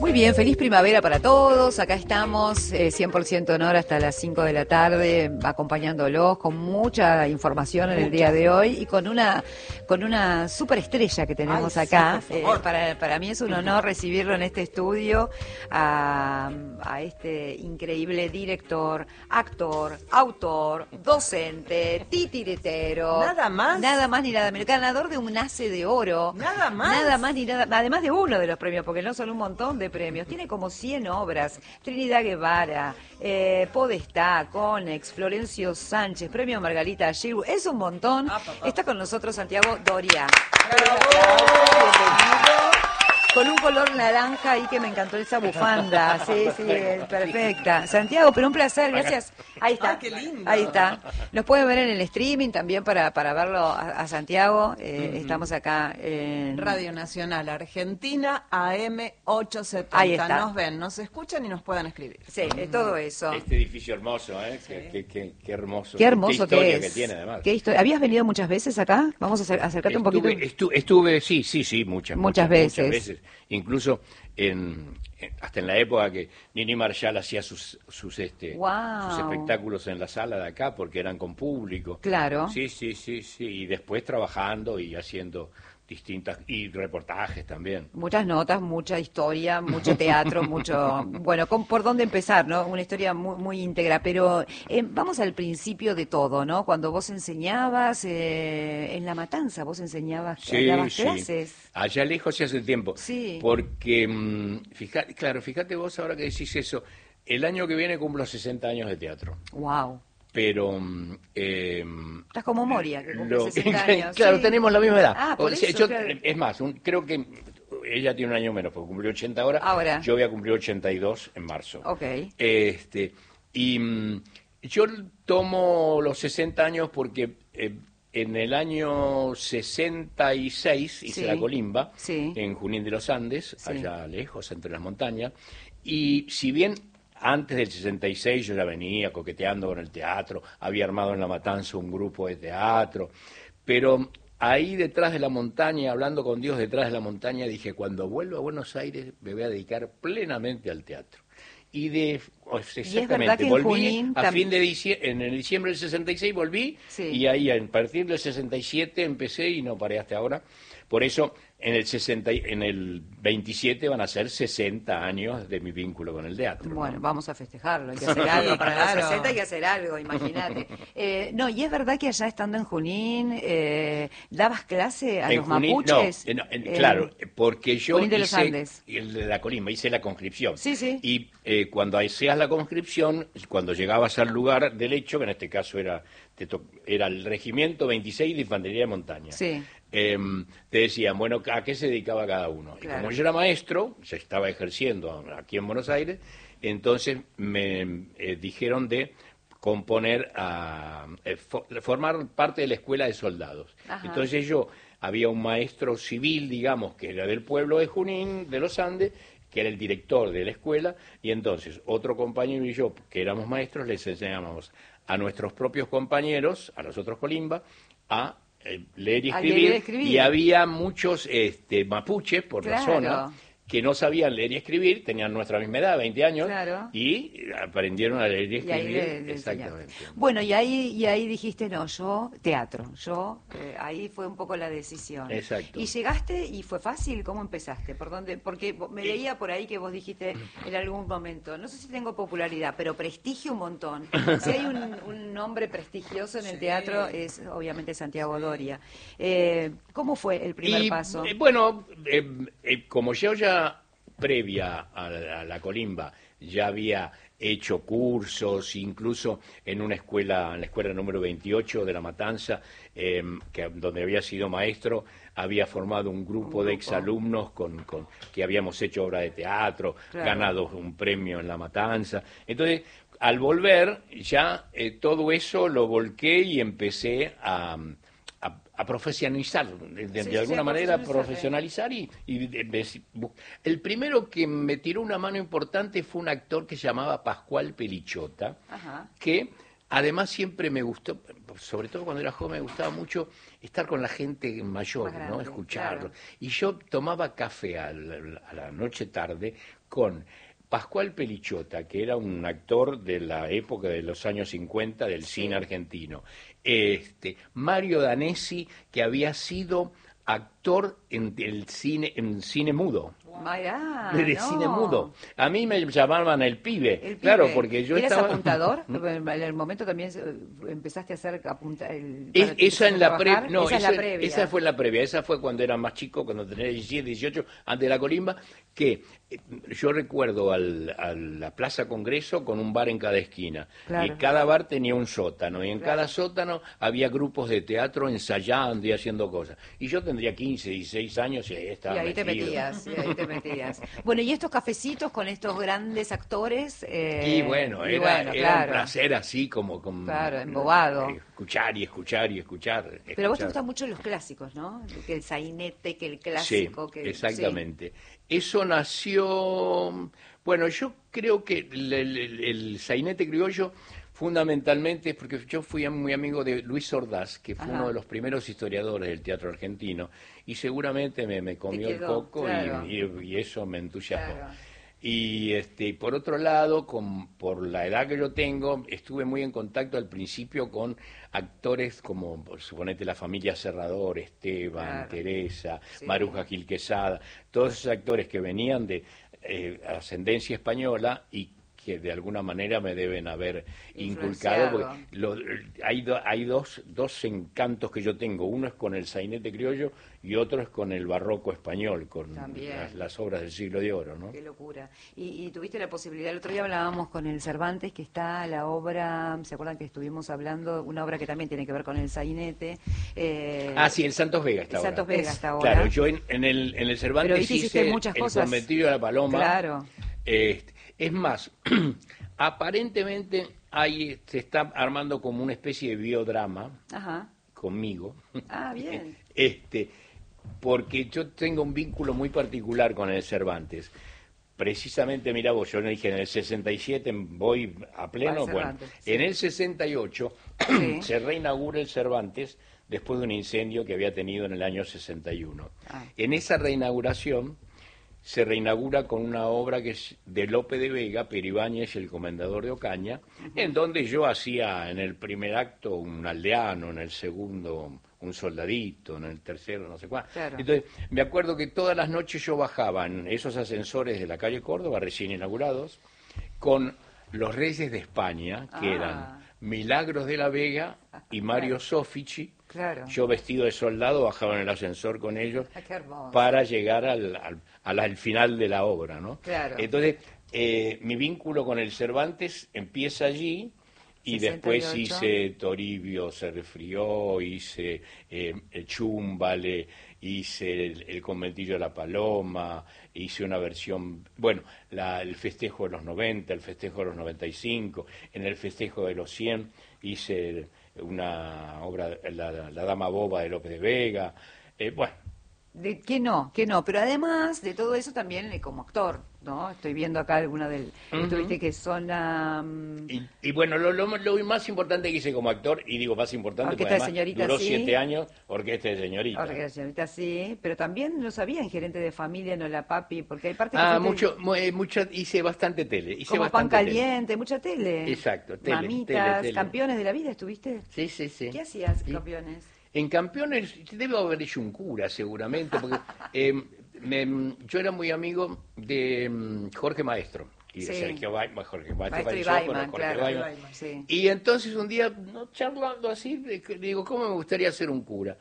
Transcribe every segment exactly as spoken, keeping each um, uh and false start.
Muy bien, feliz primavera para todos. Acá estamos, eh, cien por ciento honor hasta las cinco de la tarde, acompañándolos con mucha información en el día de hoy y con una con una superestrella que tenemos Ay, acá. sí, por favor. Eh, para, para mí es un honor recibirlo en este estudio, a, a este increíble director, actor, autor, docente, titiritero. ¿Nada más? Nada más ni nada menos. Ganador de un ACE de oro. ¿Nada más? Nada más ni nada, además de uno de los premios, porque no son un montón de premios. Tiene como cien obras. Trinidad Guevara, eh, Podestá, Conex, Florencio Sánchez, Premio Margarita Giru. Es un montón. Ah, papá. Está con nosotros Santiago Doria. ¡Bravo! Con un color naranja ahí que me encantó esa bufanda. Sí, sí, es perfecta. Santiago, pero un placer, gracias. Ahí está. Ay, qué lindo. Ahí está. Nos pueden ver en el streaming también para, para verlo a, a Santiago. Eh, Mm-hmm. Estamos acá en Radio Nacional Argentina, A M ochocientos setenta. Ahí está. Nos ven, nos escuchan y nos puedan escribir. Sí, eh, todo eso. Este edificio hermoso, ¿eh? Sí. Qué, qué- qué- qué hermoso. Qué hermoso Qué historia que es. que tiene, además. ¿Qué historia? ¿Habías venido muchas veces acá? Vamos a acer- acercarte un Estuve, poquito. estu- estuve, sí, sí, sí, muchas, Muchas muchas, veces. muchas veces. Incluso en, en- hasta en la época que Nini Marshall hacía sus, sus, este, Guau. sus espectáculos en la sala de acá, porque eran con público. Claro. Sí, sí, sí, sí. Y después trabajando y haciendo distintas, y reportajes también. Muchas notas, mucha historia, mucho teatro, mucho... Bueno, con- ¿por dónde empezar, no? Una historia muy, muy íntegra, pero eh, vamos al principio de todo, ¿no? Cuando vos enseñabas eh, en La Matanza, vos enseñabas, Sí, dabas sí. clases. Allá lejos se hace tiempo. Sí. Porque, mm, fija- claro, fíjate vos ahora que decís eso, el año que viene cumplo sesenta años de teatro. Wow. Pero mm, eh, Estás como Moria, que cumple lo- sesenta años. claro, Sí. tenemos la misma edad. Ah, por O sea, eso, yo- claro. Es más, un- creo que ella tiene un año menos, porque cumplió ochenta ahora. Ahora. Yo voy a cumplir ochenta y dos en marzo. Ok. Este, y mm, yo tomo los sesenta años porque eh, en el año sesenta y seis hice Sí. la colimba Sí. en Junín de los Andes, Sí. allá lejos, entre las montañas. Y si bien antes del sesenta y seis yo ya venía coqueteando con el teatro, había armado en La Matanza un grupo de teatro, pero ahí detrás de la montaña, hablando con Dios detrás de la montaña, dije, cuando vuelva a Buenos Aires me voy a dedicar plenamente al teatro. Y de o sea, Y es verdad exactamente, que en volví Junín a tam- fin de diciembre, en el diciembre del sesenta y seis volví, Sí. y ahí a partir del sesenta y siete empecé y no paré hasta ahora. Por eso en el sesenta y- en el veintisiete van a ser sesenta años de mi vínculo con el teatro. ¿no? Bueno, vamos a festejarlo, hay que hacer algo para Claro. los sesenta, hay que hacer algo, imagínate. Eh, no, y es verdad que allá estando en Junín, eh, ¿dabas clase a En los Junín- mapuches? no, en- en- Eh, claro, porque yo Junín de los hice Andes. el de la colimba, hice la conscripción. Sí, sí. Y eh, cuando hacías la conscripción, cuando llegabas al lugar del hecho, que en este caso era, te to- era el Regimiento veintiséis de Infantería de Montaña, Sí. em, te decían, bueno, ¿a qué se dedicaba cada uno? Y Claro. como yo era maestro, se estaba ejerciendo aquí en Buenos Aires, entonces me eh, dijeron de componer, a, eh, fo- formar parte de la escuela de soldados. Ajá. Entonces yo, había un maestro civil, digamos, que era del pueblo de Junín, de los Andes, que era el director de la escuela, y entonces otro compañero y yo, que éramos maestros, les enseñábamos a nuestros propios compañeros, a los otros colimba, a eh, leer y A escribir, leer y escribir. y había muchos este, mapuches por la Claro. zona que no sabían leer y escribir, tenían nuestra misma edad, veinte años, Claro. y aprendieron a leer y Y ahí escribir. le- le Exactamente. enseñaste. Bueno, y ahí, y ahí dijiste, no, yo, teatro, yo, eh, ahí fue un poco la decisión. Exacto. Y llegaste y fue fácil, ¿cómo empezaste? ¿Por dónde? Porque vo- me leía por ahí que vos dijiste en algún momento, no sé si tengo popularidad, pero prestigio un montón. Si hay un, un nombre prestigioso en el Sí. teatro es obviamente Santiago Doria. Eh, ¿Cómo fue el primer Y, paso? eh, bueno, eh, eh, como yo ya previa a la, a la colimba ya había hecho cursos, incluso en una escuela, en la escuela número veintiocho de La Matanza, eh, que, donde había sido maestro, había formado un grupo, Un grupo. de exalumnos con, con, que habíamos hecho obra de teatro, Claro. ganado un premio en La Matanza. Entonces, al volver, ya eh, todo eso lo volqué y empecé a, a, a profesionalizar, de, de Sí, sí, alguna a manera profesionalizar, profesionalizar y, y de- de- bu- el primero que me tiró una mano importante fue un actor que se llamaba Pascual Pelichota, Ajá. que además siempre me gustó, sobre todo cuando era joven, me gustaba mucho estar con la gente mayor, Más grande, ¿no? Escucharlo. claro. Y yo tomaba café a la, a la noche tarde con Pascual Pelichota, que era un actor de la época de los años cincuenta del Sí. cine argentino. Este, Mario Danesi, que había sido actor en el cine, en cine mudo. Mirá, de no. cine mudo. A mí me llamaban el pibe. El Claro, pibe. porque yo ¿Eras estaba... apuntador? En el momento también eh, empezaste a hacer apunta, el, Es- para que esa empezaste en a la trabajar. previa, no, esa, esa, es la previa. esa fue la previa, esa fue cuando era más chico, cuando tenía diecisiete, dieciocho, antes de la colimba, que eh, yo recuerdo al, a la Plaza Congreso con un bar en cada esquina, Claro. y cada bar tenía un sótano, y en Claro. cada sótano había grupos de teatro ensayando y haciendo cosas. Y yo tendría quince, dieciséis años y ahí estaba Y ahí te metido. metías, y ahí te metías. Bueno, y estos cafecitos con estos grandes actores. eh, Y bueno, y era, bueno, era claro. un placer así como... como Claro, embobado. eh, Escuchar y escuchar y escuchar. Pero a vos te escuchar. gustan mucho los clásicos, ¿no? Que el sainete, que el Sí, clásico. que exactamente. Eso nació, bueno, yo creo que el, el- el sainete criollo fundamentalmente es porque yo fui muy amigo de Luis Ordaz, que fue Ajá. uno de los primeros historiadores del teatro argentino, y seguramente me, me comió el quedó, coco claro. y, y- y eso me entusiasmó. Claro. Y este, por otro lado, con, por la edad que yo tengo, estuve muy en contacto al principio con actores como, por suponete, la familia Serrador, Esteban, Claro. Teresa, Sí. Maruja Gil Quesada, todos esos actores que venían de eh, ascendencia española y que de alguna manera me deben haber inculcado. Influenciado. Porque lo- hay do- hay dos, dos encantos que yo tengo. Uno es con el sainete criollo y otro es con el barroco español, con También. las, las obras del siglo de oro, ¿no? Qué locura. Y, y tuviste la posibilidad, el otro día hablábamos con el Cervantes, que está la obra, ¿se acuerdan que estuvimos hablando? Una obra que también tiene que ver con el sainete. eh, Ah, sí, el Santos Vega está el ahora. Santos Vega está ahora. Claro, yo en, en el, en el Cervantes Pero viste, hiciste hice muchas el cosas. conventillo de la paloma. Claro. Este, es más, aparentemente ahí se está armando como una especie de biodrama Ajá. conmigo. Ah, bien. Este, porque yo tengo un vínculo muy particular con el Cervantes. Precisamente, mira vos, yo le dije en el sesenta y siete voy a pleno, Va el bueno, Cervantes, sí. en el sesenta y ocho Sí. se reinaugura el Cervantes después de un incendio que había tenido en el año sesenta y uno. Ah. En esa reinauguración se reinaugura con una obra que es de Lope de Vega, Peribáñez y el Comendador de Ocaña, en donde yo hacía en el primer acto un aldeano, en el segundo un soldadito, en el tercero no sé cuál. Claro. Entonces, me acuerdo que todas las noches yo bajaba en esos ascensores de la calle Córdoba, recién inaugurados, con los reyes de España, que Ah. eran Milagros de la Vega y Mario Soffici. Claro. Yo vestido de soldado bajaba en el ascensor con ellos Ah, qué hermoso. para llegar al, al, al- al final de la obra, ¿no? Claro. Entonces, eh, mi vínculo con el Cervantes empieza allí y sesenta y después ocho. hice Toribio se refrió, hice eh, el Chúmbale, hice el, el Conventillo de la Paloma, hice una versión, bueno, la- el festejo de los noventa, el festejo de los noventa y cinco, en el festejo de los cien hice una obra, la, la Dama Boba de López de Vega, eh, bueno, De, que no, que no, pero además de todo eso también eh, como actor, ¿no? Estoy viendo acá alguna del... Ujú. Tuviste que son... am, Y, y bueno, lo, lo- lo más importante que hice como actor, y digo más importante Orquesta porque de además Señorita, duró sí. siete años, Orquesta de Señorita. ahora que la señorita sí, pero también lo sabían, gerente de familia, no la papi, porque hay partes que Ah, fuiste mucho, mu- eh, mucha, hice bastante tele. Hice como pan bastante tele. caliente, mucha tele. Exacto, tele, Mamitas, tele, tele. campeones de la vida, ¿estuviste? Sí, sí, sí. ¿Qué hacías, Sí. campeones? En Campeones, debo haber hecho un cura seguramente, porque eh, me- yo era muy amigo de mm, Jorge Maestro. Y de Sí. Sergio Baiman, Jorge Maestro, Maestro falleció, pero Ibaiman, Jorge claro. Baiman. Ibaiman, sí. Y entonces un día, no, charlando así, de- digo, ¿cómo me gustaría ser un cura?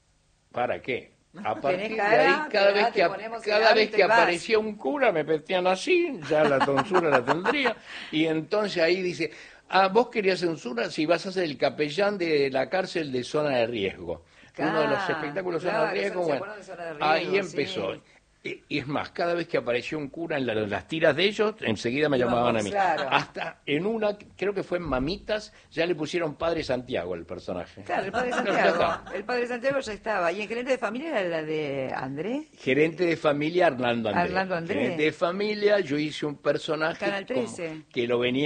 ¿Para qué? A partir de cara, ahí, cada ¿verdad? vez Te que, ponemos el cada vez hábito que y vas. aparecía un cura me metían así, ya la tonsura la tendría. Y entonces ahí dice, ah, vos querías censura si vas a ser el capellán de la cárcel de zona de riesgo. Uno de los Ah, espectáculos claro, zona de riesgo, ¿se bueno, acuerdan de Zona de Riesgo? ahí empezó. Sí. Y, y es más, cada vez que apareció un cura en la- las tiras de ellos, enseguida me Íbamos, llamaban a mí. claro. Hasta en una, creo que fue en Mamitas, ya le pusieron Padre Santiago al personaje. Claro, el padre Ya Santiago. está. El padre Santiago ya estaba. ¿Y el gerente de familia era la de André? Gerente de familia Arnaldo André. Arnaldo André. Gerente de familia, yo hice un personaje Canal como trece. que lo venía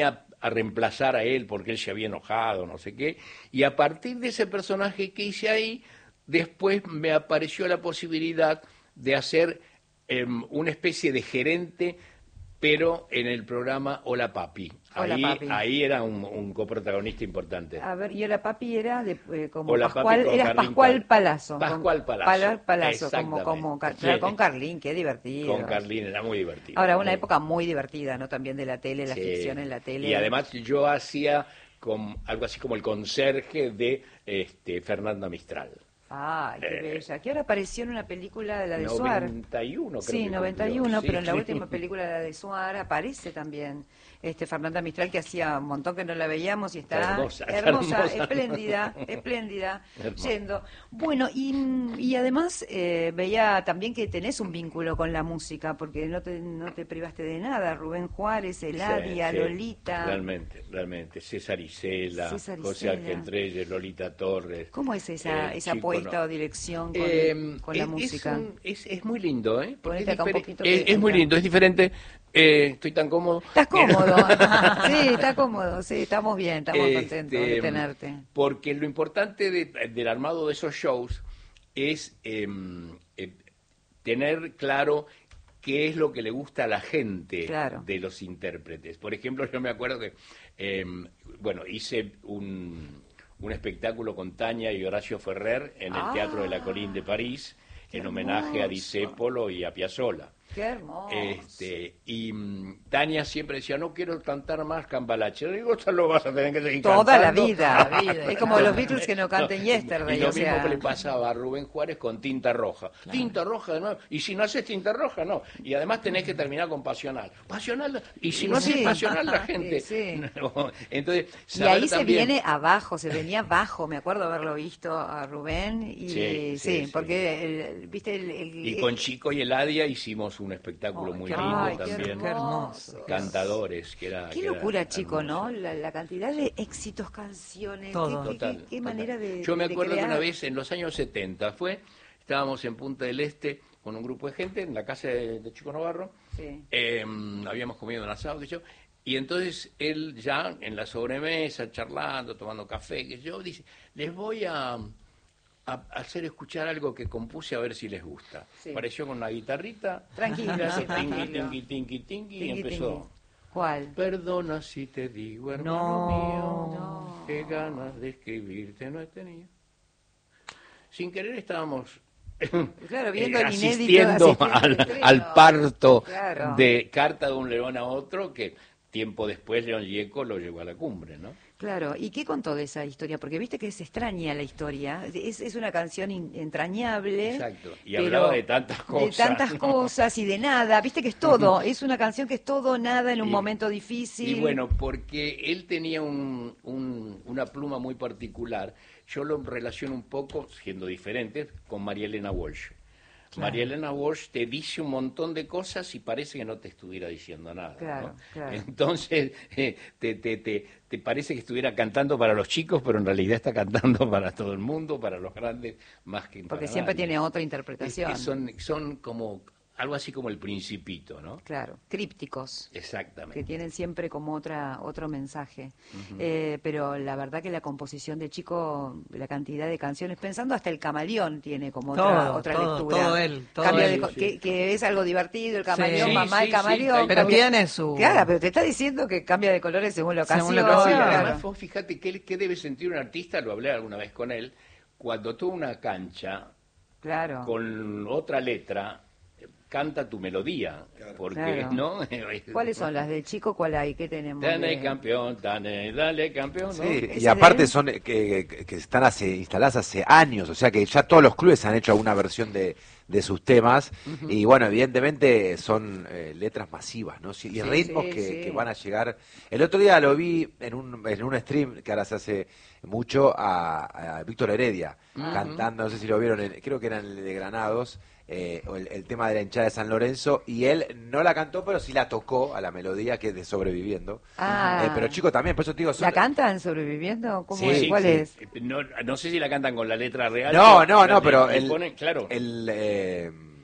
a reemplazar a él porque él se había enojado, no sé qué. Y a partir de ese personaje que hice ahí, después me apareció la posibilidad de hacer eh, una especie de gerente, pero en el programa Hola Papi. Hola, ahí, Papi. ahí era un, un coprotagonista importante. A ver, y Hola Papi era de, eh, como Hola, Pascual, Papi con era Carlín Pascual Pal- Palazzo. Pascual con- Palazzo, Pala- Palazzo, como, exactamente. como, Car- Sí. claro, con Carlín, qué divertido. Con Carlín era muy divertido. Ahora, una Muy- época muy divertida, ¿no? También de la tele, la Sí. ficción en la tele. Y además yo hacía con, algo así como el conserje de este, Fernanda Mistral. Ah, qué Eh, bella. Que ahora apareció en una película de la de Suar. noventa y uno, creo Sí, que noventa y cumplió. uno, Sí, pero en la sí. última película, la de Suar, aparece también este Fernanda Mistral, que hacía un montón que no la veíamos y está Hermosa, hermosa, hermosa. espléndida, espléndida, Hermosa. yendo. Bueno, y, y además eh, veía también que tenés un vínculo con la música, porque no te, no te privaste de nada. Rubén Juárez, Eladia, Sí, sí, Lolita. Realmente, realmente. César Isela, César José Isela. Ángel Treyes, Lolita Torres. ¿Cómo es esa, eh, esa chico, apuesta no. o dirección con, Eh, con la es, música? Es, un- es- es muy lindo, ¿eh? Porque Ponete es, acá un difere- poquito es- que- es muy lindo, es diferente. Eh, estoy tan cómodo. Estás cómodo. Sí, está cómodo. Sí, estamos bien, estamos Este, contentos de tenerte. Porque lo importante de- del armado de esos shows es eh, eh, tener claro qué es lo que le gusta a la gente Claro. de los intérpretes. Por ejemplo, yo me acuerdo que, eh, bueno, hice un, un espectáculo con Tania y Horacio Ferrer en el Ah, Teatro de la Colline de París, qué en homenaje a hermoso. Discépolo y a Piazzolla. Qué hermoso. Este, y mm, Tania siempre decía, no quiero cantar más Cambalache. Le digo, esto lo vas a tener que seguir Toda la cantando. vida. Toda la vida. Es como los Beatles que no canten Yesterday. Y lo o sea, mismo que le pasaba a Rubén Juárez con Tinta Roja. Tinta Roja de nuevo. Y si no haces Tinta Roja, no. Y además tenés que terminar con Pasional. Pasional. Y si no haces Sí. Pasional, la gente... Sí, sí. No. Entonces, y saber ahí se también- viene abajo, se venía abajo. Me acuerdo haberlo visto a Rubén. Y Sí, sí, sí, sí. porque, el- viste, el, el- Y con Chico y Eladia hicimos un espectáculo Ay, muy qué lindo hermoso, también. qué hermoso. Cantadores, que era... Qué que era locura, chico, hermoso. ¿no? La, la cantidad de éxitos, canciones. Todo. Qué, qué- Total, qué- qué total. manera de. Yo me de acuerdo que crear. una vez en los años setenta fue, estábamos en Punta del Este con un grupo de gente en la casa de, de Chico Novarro, Sí. eh, habíamos comido un asado, que yo, y entonces él ya en la sobremesa, charlando, tomando café, que yo, dice, les voy a, a hacer escuchar algo que compuse a ver si les gusta. Sí. Apareció con una guitarrita, Tranquilo, y hace sí, tingui, tranquilo. tingui, tingui, tingui, y Tingui, empezó. tingui. ¿Cuál? Perdona si te digo, hermano No. mío, No. qué ganas de escribirte no he tenido. Sin querer estábamos Claro, viendo eh, el inédito, asistiendo asistiendo al, al estreno. al parto Claro. de Carta de un león a otro, que tiempo después León Gieco lo llevó a la cumbre, ¿no? Claro, ¿y qué contó de esa historia? Porque viste que es extraña la historia, es, es una canción in- entrañable. Exacto, y pero hablaba de tantas cosas. De tantas cosas y de nada, viste que es todo, es una canción que es todo, nada en un Y- momento difícil. Y bueno, porque él tenía un- un- una pluma muy particular, yo lo relaciono un poco, siendo diferente, con María Elena Walsh. Claro. María Elena Walsh te dice un montón de cosas y parece que no te estuviera diciendo nada. Claro, ¿no? claro. Entonces, eh, te, te, te, te parece que estuviera cantando para los chicos, pero en realidad está cantando para todo el mundo, para los grandes, más que Porque para siempre nadie. tiene otra Es interpretación. que son, son como algo así como el Principito, ¿no? Claro, crípticos. Exactamente. Que tienen siempre como otra otro mensaje. Eh, pero la verdad que la composición de Chico, la cantidad de canciones, pensando hasta el Camaleón tiene como otra, Todo, otra todo, lectura. todo él, todo Cambia él. de co- Sí, sí. Que, que es algo divertido, el Camaleón, Sí. mamá Sí, el sí, Camaleón. sí, Pero cambia- tiene su... Claro, pero te está diciendo que cambia de colores según la ocasión. Según la ocasión, No, y claro. además vos fíjate qué, qué debe sentir un artista, lo hablé alguna vez con él, cuando toda una cancha Claro. con otra letra eh, canta tu melodía, porque Claro. no. ¿Cuáles son las del Chico? ¿Cuál hay? ¿Qué tenemos? Dale de- campeón, dale, dale campeón, ¿no? Sí, ¿Ese y de aparte él? son eh, que, que- que están hace, instaladas hace años, o sea que ya todos los clubes han hecho alguna versión de, de sus temas y bueno, evidentemente son eh, letras masivas, ¿no? Sí, y Sí, ritmos sí, que, sí. que van a llegar. El otro día lo vi en un, en un stream que ahora se hace mucho a, a Víctor Heredia cantando, no sé si lo vieron, en- creo que eran el de Granados. eh, o el, el tema de la hinchada de San Lorenzo y él no la cantó pero sí la tocó a la melodía que es de Sobreviviendo. Ah. Eh, pero Chico también, por eso te digo son- ¿La cantan sobreviviendo? ¿Cómo Sí, es? sí, ¿Cuál sí. es? No, no sé si la cantan con la letra real. No, no, la- no, pero le el, ponen- claro. el, eh, eh,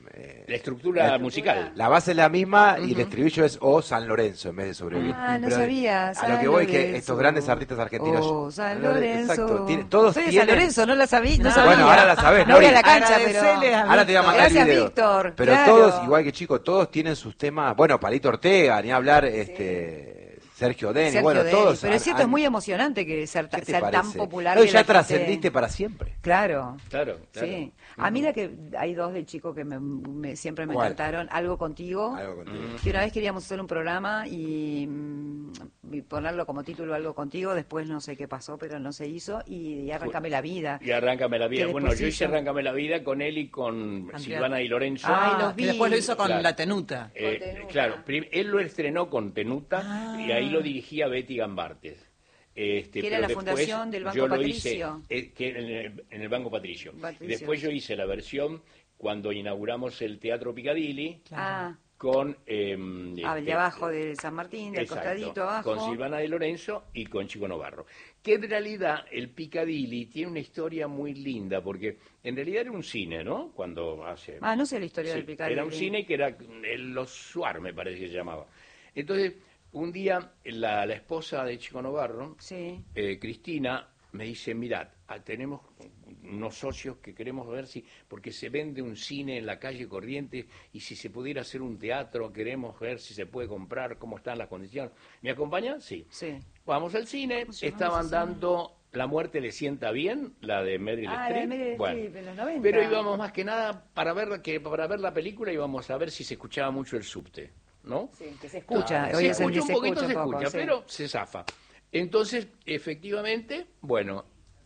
La estructura La- musical. La base es la misma y el estribillo es O San Lorenzo en vez de sobrevivir. Ah, no Pero sabía. A lo San que voy es que Lorenzo. estos grandes artistas argentinos. Oh, San San Lore- Lorenzo. Exacto, tiene- todos Soy de tienen. San Lorenzo, no la sabía. No Ah, sabía. bueno, ahora la sabés, No voy a Nori. la cancha, pero. Agradecele a Ahora te voy a mandar Gracias, el video. Víctor, Pero claro. todos, igual que chicos, todos tienen sus temas. Bueno, Palito Ortega, ni hablar, este. Sergio Denis, Sergio bueno, Denis. todos. Pero es han- cierto, es han- muy emocionante que ser, ta- ¿Qué te ser tan parece? popular. Hoy que ya la gente- trascendiste para siempre. Claro. Claro, claro. Sí. A mí la que hay dos de chicos que me, me- siempre me ¿Cuál? encantaron. Algo contigo. Algo contigo. Que una vez queríamos hacer un programa y, mm, y ponerlo como título Algo contigo. Después no sé qué pasó, pero no se hizo. Y, y Arráncame la vida. Y Arráncame la vida. Que Bueno, después yo hice hizo- Arráncame la vida con él y con Andrea. Silvana y Lorenzo. Ay, Ah, los que vi. después lo hizo con Claro. La Tenuta. Eh, Con Tenuta. claro, prim- él lo estrenó con Tenuta y ahí lo dirigía Betty Gambartes. Este, Que era pero la después fundación del Banco yo lo Patricio. hice, eh, que en, el, en el Banco Patricio. Patricio. Después yo hice la versión cuando inauguramos el Teatro Picadilly Ah, con... eh, ah, este, de abajo de San Martín, del Exacto, costadito abajo. con Silvana de Lorenzo y con Chico Novarro. Que en realidad el Piccadilly tiene una historia muy linda, porque en realidad era un cine, ¿no? Cuando hace... Ah, no sé la historia Sí, del Picadilly. era un cine que era el Los Suar, me parece que se llamaba. Entonces, un día la, la esposa de Chico Novarro, Sí. eh, Cristina, me dice, mirad, ah, tenemos unos socios que queremos ver si, porque se vende un cine en la calle Corrientes y si se pudiera hacer un teatro, queremos ver si se puede comprar, cómo están las condiciones. ¿Me acompañan? Sí. Sí. Vamos al cine, ¿Cómo se llama estaban ese cine? dando La muerte le sienta bien, la de Meryl Ah, la de Streep. Meryl Bueno, Streep, en los noventa. pero íbamos más que nada para ver que para ver la película íbamos a ver si se escuchaba mucho el subte, ¿no? Sí, que se escucha. Ah, Hoy se es en escucha que un se poquito, escucha se poco, escucha, sí. pero se zafa. Entonces, efectivamente, bueno,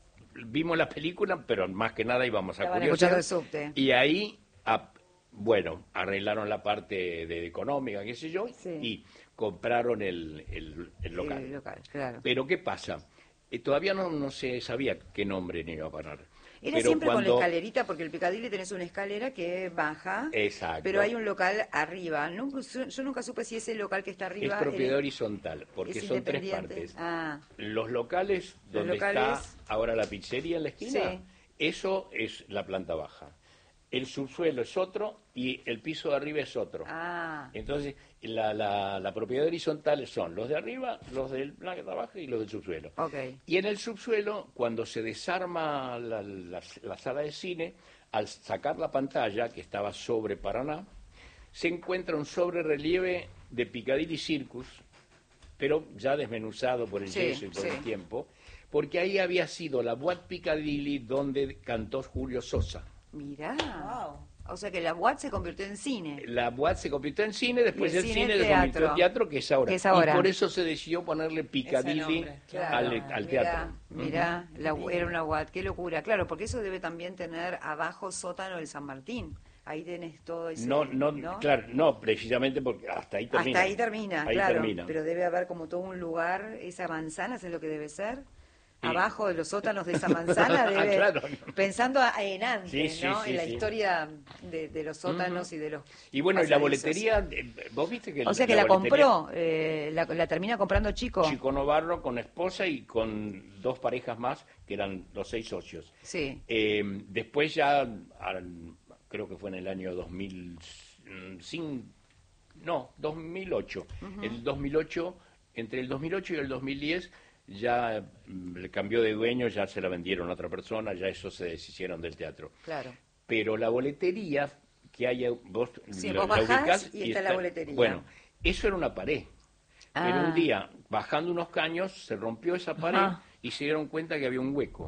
vimos la película, pero más que nada íbamos a Estaban curiosear. escuchando el subte. Y ahí, a- bueno, arreglaron la parte de económica, qué sé yo, Sí. y compraron el, el- el local. Sí, local, claro. Pero ¿qué pasa? Eh, todavía no, no se sabía qué nombre ni iba a parar. Era Pero siempre cuando- con la escalerita, porque el Picadilly tenés una escalera que baja, Exacto. pero hay un local arriba. Nunca- yo nunca supe si ese local que está Es arriba propiedad era- horizontal, porque es son tres independiente. partes. Ah, Los locales Los donde locales- está ahora la pizzería en la esquina, Sí. eso es la planta baja. El subsuelo es otro y el piso de arriba es otro. ah, Entonces, la, la, la propiedad horizontal son los de arriba, los del planta baja y los del subsuelo. ok. Y en el subsuelo, cuando se desarma la, la- la sala de cine, al sacar la pantalla, que estaba sobre Paraná, se encuentra un sobrerelieve de Piccadilly Circus, pero ya desmenuzado por el Sí, yeso y por sí. el tiempo, porque ahí había sido la Boate Piccadilly donde cantó Julio Sosa. Mirá. Wow. O sea que la U A T se convirtió en cine. La Boate se convirtió en cine, después Y el el cine cine se en convirtió en teatro. teatro, que es ahora. Que es ahora. Y por eso se decidió ponerle Piccadilly nombre, Claro, al, al teatro. Mirá, mirá, la- era una U A T, qué locura. Claro, porque eso debe también tener abajo sótano del San Martín. Ahí tenés todo ese... No, no, claro, no, precisamente porque hasta ahí termina. Hasta ahí termina, Ahí claro. termina. Pero debe haber como todo un lugar, esa manzana, ¿es lo que debe ser? Sí. Abajo de los sótanos de esa manzana debe... Claro. Pensando a- en antes, Sí, sí, ¿no? sí, en la sí. historia de, de los sótanos y de los... Y bueno, y la pasadizos. boletería, eh, vos viste que... O sea que la, boletería- compró, eh, la, la termina comprando Chico. Chico Novarro con esposa y con dos parejas más, que eran los seis socios. Sí. Eh, después ya, al- creo que fue en el año dos mil cinco, no, dos mil ocho. El dos mil ocho, entre el dos mil ocho y el dos mil diez, ya mm, le cambió de dueño, ya se la vendieron a otra persona, ya eso se deshicieron del teatro. Claro. Pero la boletería que hay, vos, Sí, la- vos la bajás ubicás y está la boletería. Bueno, eso era una pared. Pero Ah. un día, bajando unos caños, se rompió esa pared Ajá. y se dieron cuenta que había un hueco.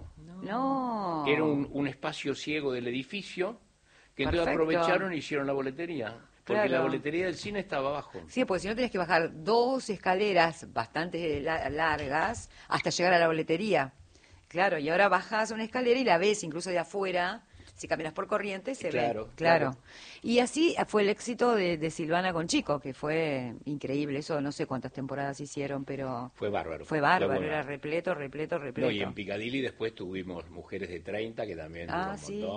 No. Era un, un espacio ciego del edificio que entonces Perfecto. aprovecharon y hicieron la boletería. Porque Claro. la boletería del cine estaba abajo. Sí, porque si no tenés que bajar dos escaleras bastante la- largas hasta llegar a la boletería. Claro, y ahora bajás una escalera y la ves incluso de afuera. Si caminas por Corrientes se Claro, ve. Claro. claro. Y así fue el éxito de, de Silvana con Chico, que fue increíble. Eso no sé cuántas temporadas hicieron, pero Fue bárbaro. fue bárbaro. bueno. Era repleto, repleto, repleto. No, y en Piccadilly después tuvimos Mujeres de treinta, que también Ah, duró un sí. montón.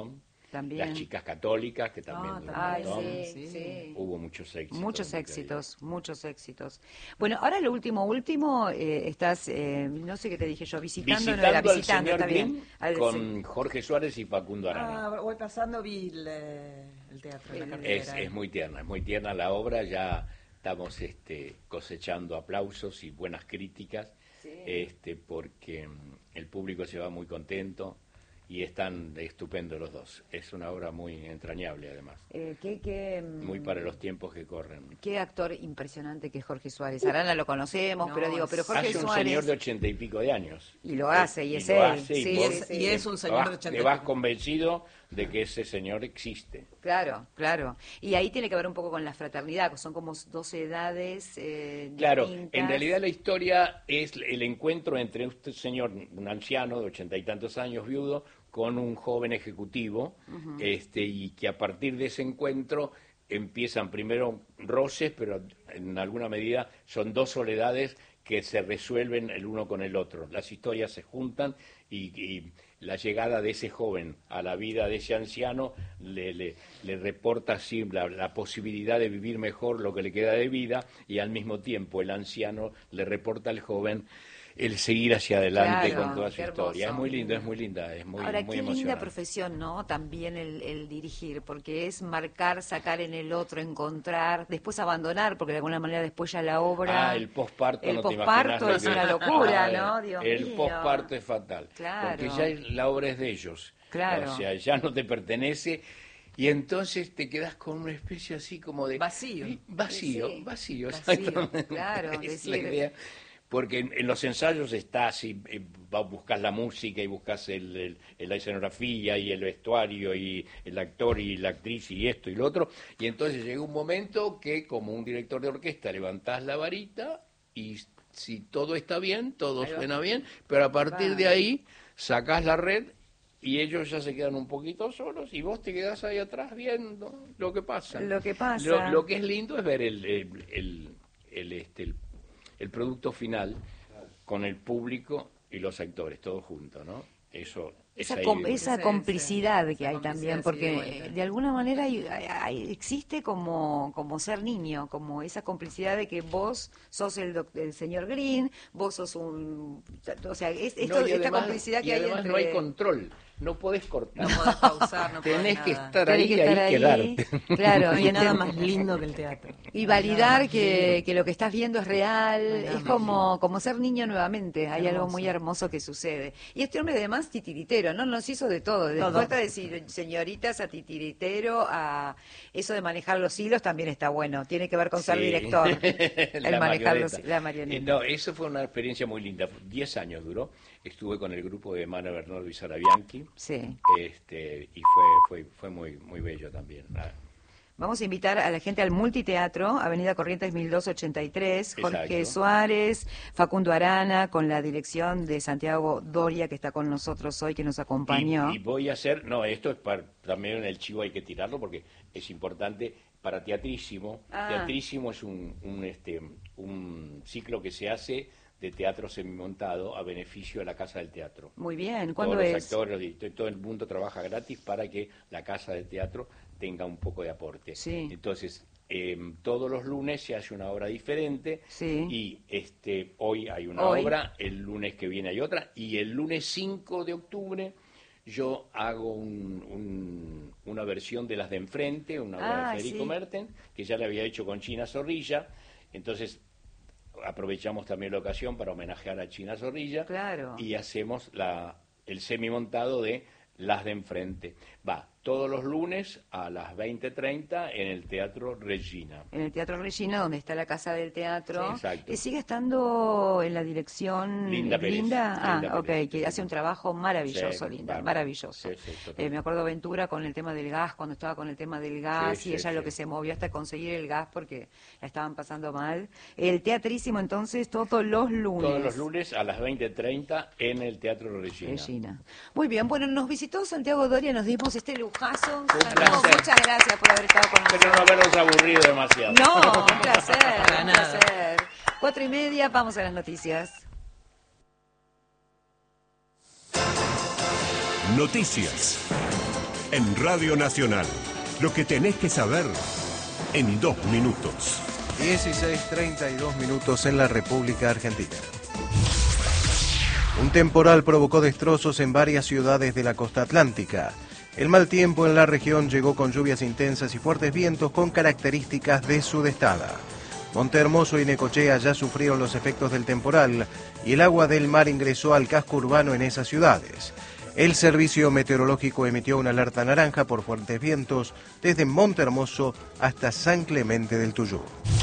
También. Las chicas católicas, que también Ah, duró un Ay, montón. sí, Sí. sí. Hubo muchos éxitos. Muchos en mi éxitos, muchos éxitos. Bueno, ahora lo último, último, eh, estás, eh, no sé qué te dije yo, visitando, no era Visitando al visitando, señor está bien. Green Al- sí. con Jorge Suárez y Facundo Arana. Ah, voy pasando, vi el, eh, el teatro en la El- Es, cartelera. es muy tierna, es muy tierna la obra, ya estamos este, cosechando aplausos y buenas críticas, este, porque mm, el público se va muy contento y están estupendos los dos. Es una obra muy entrañable además, Eh, ¿qué, qué, mm, muy para los tiempos que corren. qué actor impresionante que es Jorge Suárez. Arana lo conocemos, No, pero digo, pero Jorge Hace un Suárez... señor de ochenta y pico de años. Y lo hace, y Eh, es lo él. hace, y Sí, vos sí, sí. Y es un señor vas- de ochenta y te vas pico. convencido de que ese señor existe. Claro, claro. Y ahí tiene que ver un poco con la fraternidad, que son como dos edades eh, Claro, distintas. en realidad la historia es el encuentro entre un señor, un anciano de ochenta y tantos años, viudo, con un joven ejecutivo, este, y que a partir de ese encuentro empiezan primero roces, pero en alguna medida son dos soledades que se resuelven el uno con el otro. Las historias se juntan y, y la llegada de ese joven a la vida de ese anciano le, le, le reporta así la, la posibilidad de vivir mejor lo que le queda de vida, y al mismo tiempo el anciano le reporta al joven el seguir hacia adelante Claro, con toda su qué historia. hermoso. Es muy lindo, es muy linda, es muy, Ahora, muy qué linda emocionante. profesión, ¿no? También el, el dirigir, porque es marcar, sacar en el otro, encontrar, después abandonar, porque de alguna manera después ya la obra... Ah, el posparto, El no te posparto imaginas es lo que- una locura, Ah, ¿no? Dios el mío. posparto es fatal, Claro. porque ya es- la obra es de ellos. Claro. O sea, ya no te pertenece, y entonces te quedas con una especie así como de... Vacío. Sí, Vacío, Sí, vacío, vacío, exactamente. claro, Es decir- la idea. Porque en, en los ensayos estás y eh, va- buscas la música y buscas el, el- el- la escenografía y el vestuario y el actor y la actriz y esto y lo otro, y entonces llega un momento que como un director de orquesta levantás la varita y si todo está bien, todo Ahí va. suena bien, pero a partir Va. de ahí sacás la red y ellos ya se quedan un poquito solos y vos te quedás ahí atrás viendo lo que pasa. Lo que pasa. Lo, lo que es lindo es ver el, el, el, el, este, el el producto final con el público y los actores, todos juntos, ¿no? Eso es Esa, ahí com- donde- esa Sí, complicidad sí, que esa hay complicidad, también, sí, porque de vuelta. eh, de alguna manera hay- hay- existe como, como ser niño, como esa complicidad de que vos sos el, doc- el señor Green, vos sos un... O sea, es, esto- No, y esta además- complicidad y que hay además entre... no hay control, no podés cortar. No podés pausar, no podés Tenés que nada. estar Tenés ahí que y estar ahí ahí, quedarte. claro, No y hay nada enten- más lindo que el teatro. Y No hay nada validar más que, lindo. que lo que estás viendo es real, No hay nada es más como, como ser niño nuevamente, hay algo Hermoso. muy hermoso que sucede. Y este hombre además titiritero, ¿no? Nos hizo de todo, de Todo. puerta de decir señoritas a titiritero, a eso de manejar los hilos también está bueno, tiene que ver con ser Sí. director, el La manejar los, marioneta. la marioneta. Eh, No, eso fue una experiencia muy linda. Diez años duró. Estuve con el grupo de Mano Bernardo y Sara Bianchi. Sí. Este, y fue, fue, fue muy, muy bello también. Ah, Vamos a invitar a la gente al Multiteatro, Avenida Corrientes mil doscientos ochenta y tres, Jorge Exacto. Suárez, Facundo Arana, con la dirección de Santiago Doria, que está con nosotros hoy, que nos acompañó. Y, y voy a hacer, no, esto es para, también en el chivo hay que tirarlo porque es importante para Teatrísimo. Ah. Teatrísimo es un, un, este, un ciclo que se hace de teatro semimontado a beneficio de la Casa del Teatro. Muy bien, Todos ¿cuándo los es? actores y to- todo el mundo trabaja gratis para que la Casa del Teatro tenga un poco de aporte. Sí. Entonces, eh, todos los lunes se hace una obra diferente Sí. y este hoy hay una Hoy. obra, el lunes que viene hay otra y el lunes cinco de octubre yo hago un- un- una versión de Las de Enfrente, una obra Ah, de Federico sí. Merten, que ya le había hecho con China Zorrilla, entonces aprovechamos también la ocasión para homenajear a China Zorrilla Claro. y hacemos la, el semimontado de Las de Enfrente. Va todos los lunes a las veinte treinta en el Teatro Regina. En el Teatro Regina, donde está la Casa del Teatro. Sí, exacto. Eh, ¿Sigue estando en la dirección Linda Pérez. Ah, Linda ok, Pérez. que hace un trabajo maravilloso, Sí, Linda, bárbaro. maravilloso. Sí, sí, total. Eh, me acuerdo Ventura con el tema del gas, cuando estaba con el tema del gas, Sí, y sí, ella lo sí. que se movió hasta conseguir el gas porque la estaban pasando mal. El Teatrísimo, entonces, todos los lunes. Todos los lunes a las veinte treinta en el Teatro Regina. Regina. Muy bien, bueno, nos visitó Santiago Doria, nos dimos este lujazo. Un Santiago, placer. muchas gracias por haber estado con nosotros. Espero no haberlos aburrido demasiado. No, un placer, Para un nada. placer. Cuatro y media, vamos a las noticias. Noticias. en Radio Nacional. Lo que tenés que saber en dos minutos. dieciséis treinta y dos minutos en la República Argentina. Un temporal provocó destrozos en varias ciudades de la costa atlántica. El mal tiempo en la región llegó con lluvias intensas y fuertes vientos con características de sudestada. Montehermoso y Necochea ya sufrieron los efectos del temporal y el agua del mar ingresó al casco urbano en esas ciudades. El Servicio Meteorológico emitió una alerta naranja por fuertes vientos desde Montehermoso hasta San Clemente del Tuyú.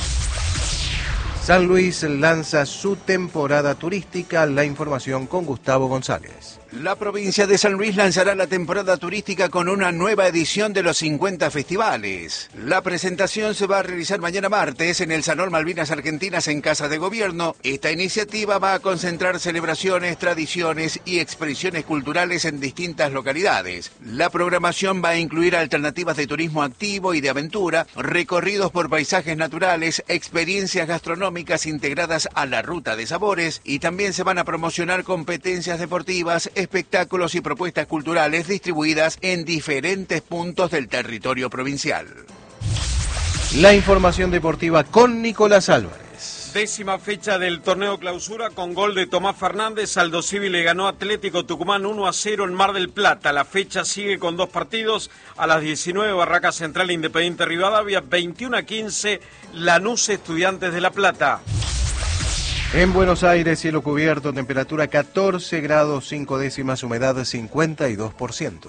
San Luis lanza su temporada turística. La información con Gustavo González. La provincia de San Luis lanzará la temporada turística con una nueva edición de los cincuenta festivales. La presentación se va a realizar mañana martes en el Salón Malvinas Argentinas en Casa de Gobierno. Esta iniciativa va a concentrar celebraciones, tradiciones y expresiones culturales en distintas localidades. La programación va a incluir alternativas de turismo activo y de aventura, recorridos por paisajes naturales, experiencias gastronómicas integradas a la ruta de sabores y también se van a promocionar competencias deportivas, espectáculos y propuestas culturales distribuidas en diferentes puntos del territorio provincial. La información deportiva con Nicolás Álvarez. Décima fecha del torneo clausura con gol de Tomás Fernández. Aldo Civi le ganó a Atlético Tucumán uno a cero en Mar del Plata. La fecha sigue con dos partidos. A las diecinueve, Barraca Central Independiente Rivadavia. veintiuno a quince, Lanús Estudiantes de La Plata. En Buenos Aires, cielo cubierto, temperatura catorce grados cinco décimas, humedad cincuenta y dos por ciento.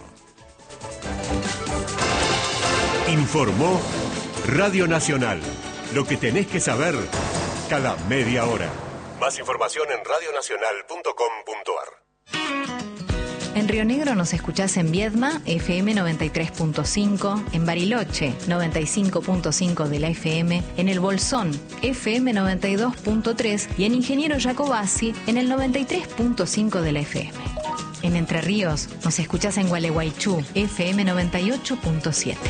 Informó Radio Nacional. Lo que tenés que saber cada media hora. Más información en radio nacional punto com punto ar. En Río Negro nos escuchás en Viedma, F M noventa y tres punto cinco, en Bariloche, noventa y cinco punto cinco de la F M, en El Bolsón, F M noventa y dos punto tres y en Ingeniero Jacobasi, en el noventa y tres punto cinco de la F M. En Entre Ríos nos escuchás en Gualeguaychú, F M noventa y ocho punto siete.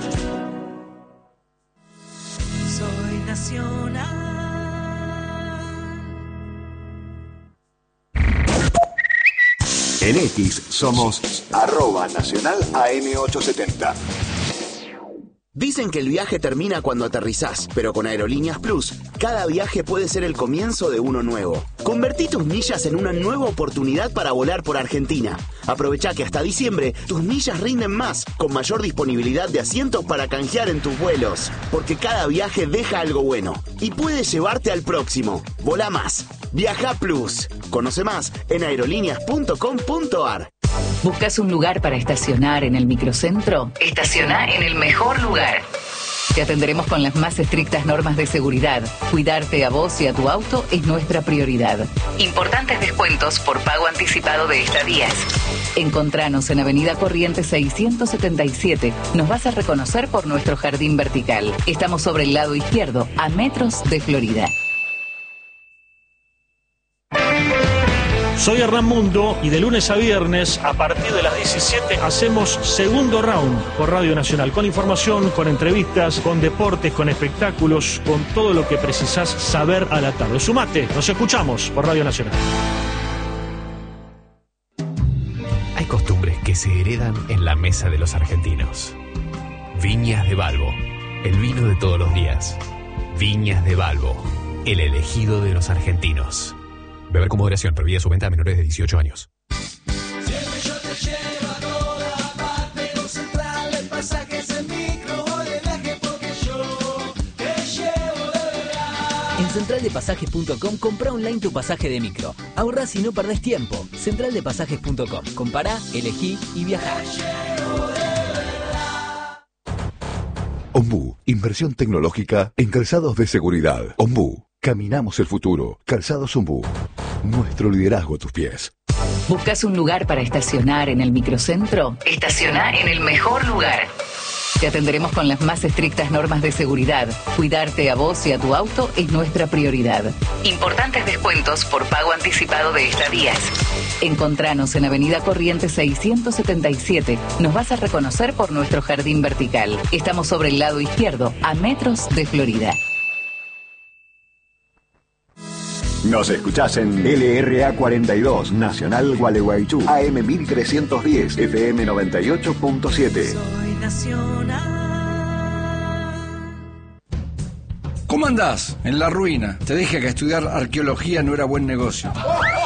Soy nacional. En X somos arroba nacional A M ochocientos setenta. Dicen que el viaje termina cuando aterrizás, pero con Aerolíneas Plus, cada viaje puede ser el comienzo de uno nuevo. Convertí tus millas en una nueva oportunidad para volar por Argentina. Aprovecha que hasta diciembre tus millas rinden más, con mayor disponibilidad de asientos para canjear en tus vuelos. Porque cada viaje deja algo bueno y puede llevarte al próximo. Volá más. Viaja Plus. Conoce más en aerolíneas punto com punto ar. ¿Buscas un lugar para estacionar en el microcentro? Estaciona en el mejor lugar. Te atenderemos con las más estrictas normas de seguridad. Cuidarte a vos y a tu auto es nuestra prioridad. Importantes descuentos por pago anticipado de estadías. Encontranos en Avenida Corrientes seiscientos setenta y siete. Nos vas a reconocer por nuestro jardín vertical. Estamos sobre el lado izquierdo, a metros de Florida. Soy Hernán Mundo y de lunes a viernes a partir de las diecisiete hacemos Segundo Round por Radio Nacional, con información, con entrevistas, con deportes, con espectáculos, con todo lo que precisás saber a la tarde. Sumate, nos escuchamos por Radio Nacional. Hay costumbres que se heredan en la mesa de los argentinos. Viñas de Balbo, el vino de todos los días. Viñas de Balbo, el elegido de los argentinos. Beber con moderación, prohibida su venta a menores de dieciocho años. Siempre yo te llevo a toda parte, no central, el pasaje es el micro, voy de viaje porque yo te llevo de verdad. En central de pasajes punto com compra online tu pasaje de micro. Ahorrás y no perdés tiempo. central de pasajes punto com. Compará, elegí y viajá. Ombú, inversión tecnológica en calzados de seguridad. Ombú, caminamos el futuro. Calzados Ombú, nuestro liderazgo a tus pies. ¿Buscas un lugar para estacionar en el microcentro? Estaciona en el mejor lugar. Te atenderemos con las más estrictas normas de seguridad. Cuidarte a vos y a tu auto es nuestra prioridad. Importantes descuentos por pago anticipado de estadías. Encontranos en Avenida Corrientes seiscientos setenta y siete. Nos vas a reconocer por nuestro jardín vertical. Estamos sobre el lado izquierdo, a metros de Florida. Nos escuchás en L R A cuarenta y dos, Nacional Gualeguaychú, A M mil trescientos diez, F M noventa y ocho punto siete. Soy nacional. ¿Cómo andás? En la ruina. Te dije que estudiar arqueología no era buen negocio.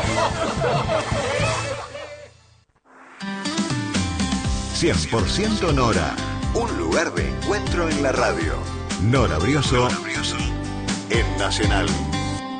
cien por ciento Nora. Un lugar de encuentro en la radio. Nora Brioso. En Nacional.